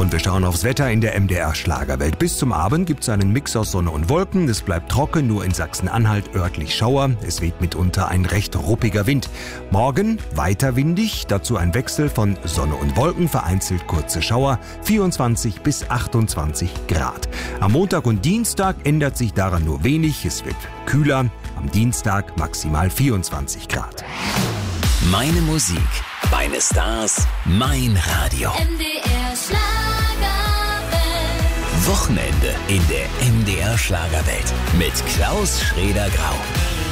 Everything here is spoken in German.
Und wir schauen aufs Wetter in der MDR Schlagerwelt. Bis zum Abend gibt es einen Mix aus Sonne und Wolken. Es bleibt trocken, nur in Sachsen-Anhalt örtlich Schauer. Es weht mitunter ein recht ruppiger Wind. Morgen weiter windig, dazu ein Wechsel von Sonne und Wolken, vereinzelt kurze Schauer, 24 bis 28 Grad. Am Montag und Dienstag ändert sich daran nur wenig. Es wird kühler, am Dienstag maximal 24 Grad. Meine Musik, meine Stars, mein Radio. MDR Schlagerwelt. Wochenende in der MDR Schlagerwelt mit Klaus Schroeder-Grau.